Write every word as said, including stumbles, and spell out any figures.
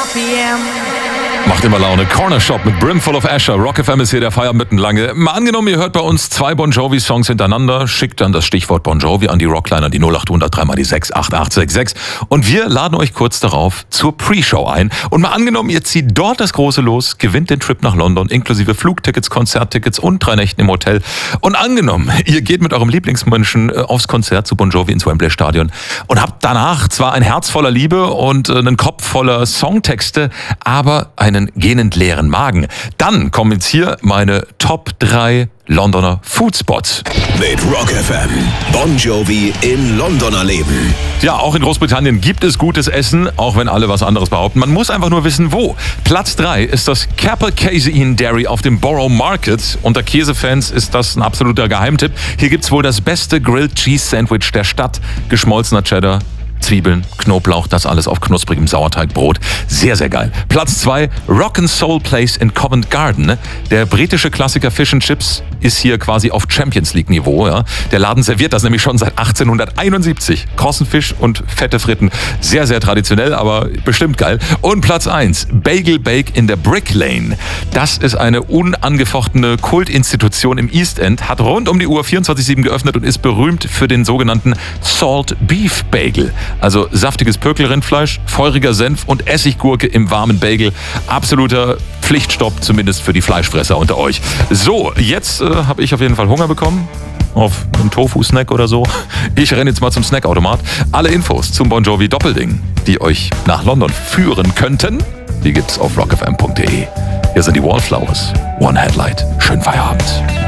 P M. Macht immer Laune. Corner Shop mit Brimful of Asher. Rock F M ist hier der Feiermittenlange. Mal angenommen, ihr hört bei uns zwei Bon Jovi-Songs hintereinander. Schickt dann das Stichwort Bon Jovi an die Rockline, an die null acht hundert drei mal die sechs acht acht sechs sechs. Und wir laden euch kurz darauf zur Pre-Show ein. Und mal angenommen, ihr zieht dort das große Los, gewinnt den Trip nach London, inklusive Flugtickets, Konzerttickets und drei Nächten im Hotel. Und angenommen, ihr geht mit eurem Lieblingsmenschen aufs Konzert zu Bon Jovi ins Wembley Stadion und habt danach zwar ein Herz voller Liebe und einen Kopf voller Songtexte, aber einen gähnend leeren Magen. Dann kommen jetzt hier meine Top drei Londoner Foodspots. Mit Rock F M. Bon Jovi in Londoner Leben. Ja, auch in Großbritannien gibt es gutes Essen, auch wenn alle was anderes behaupten. Man muss einfach nur wissen, wo. Platz drei ist das Capel Casein Dairy auf dem Borough Market. Unter Käsefans ist das ein absoluter Geheimtipp. Hier gibt's wohl das beste Grilled Cheese Sandwich der Stadt. Geschmolzener Cheddar, Zwiebeln, Knoblauch, das alles auf knusprigem Sauerteigbrot. Sehr, sehr geil. Platz zwei, Rock'n'Soul Place in Covent Garden. Der britische Klassiker Fish and Chips ist hier quasi auf Champions League Niveau. Ja. Der Laden serviert das nämlich schon seit achtzehnhunderteinundsiebzig. Krossen Fisch und fette Fritten. Sehr, sehr traditionell, aber bestimmt geil. Und Platz eins, Bagel Bake in der Brick Lane. Das ist eine unangefochtene Kultinstitution im East End, hat rund um die Uhr vierundzwanzig sieben geöffnet und ist berühmt für den sogenannten Salt Beef Bagel. Also saftiges Pökelrindfleisch, feuriger Senf und Essiggurke im warmen Bagel. Absoluter Pflichtstopp, zumindest für die Fleischfresser unter euch. So, jetzt äh, habe ich auf jeden Fall Hunger bekommen. Auf einen Tofu-Snack oder so. Ich renne jetzt mal zum Snackautomat. Alle Infos zum Bon Jovi Doppelding, die euch nach London führen könnten, die gibt's auf rock f m punkt d e. Hier sind die Wallflowers. One Headlight. Schönen Feierabend.